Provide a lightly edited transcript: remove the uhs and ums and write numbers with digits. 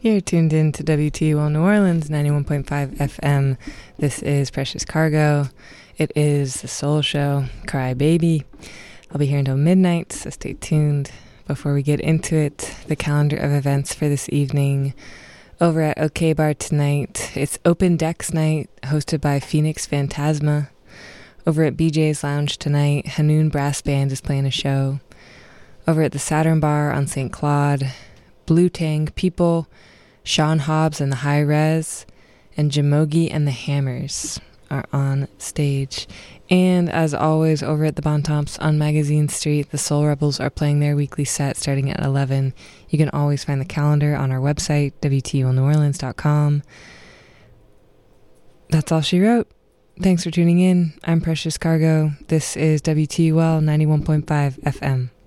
You're tuned in to WTUL New Orleans, 91.5 FM. This is Precious Cargo. It is the Soul Show, Cry Baby. I'll be here until midnight, so stay tuned. Before we get into it, the calendar of events for this evening. Over at OK Bar tonight, it's Open Decks Night, hosted by Phoenix Phantasma. Over at BJ's Lounge tonight, Hanoun Brass Band is playing a show. Over at the Saturn Bar on St. Claude, Blue Tang People, Sean Hobbs and the High Res, and Jamogi and the Hammers are on stage. And as always, over at the Bontemps on Magazine Street, the Soul Rebels are playing their weekly set starting at 11. You can always find the calendar on our website, WTULNewOrleans.com. That's all she wrote. Thanks for tuning in. I'm Precious Cargo. This is WTUL 91.5 FM.